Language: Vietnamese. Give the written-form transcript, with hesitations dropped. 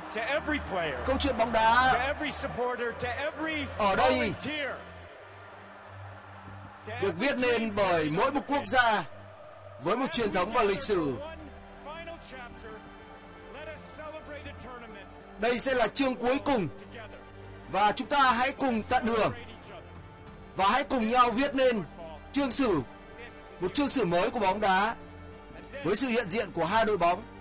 Câu chuyện bóng đá ở đây được viết nên bởi mỗi một quốc gia với một truyền thống và lịch sử. Đây sẽ là chương cuối cùng và chúng ta hãy cùng tận hưởng và hãy cùng nhau viết nên một chương sử mới của bóng đá với sự hiện diện của hai đội bóng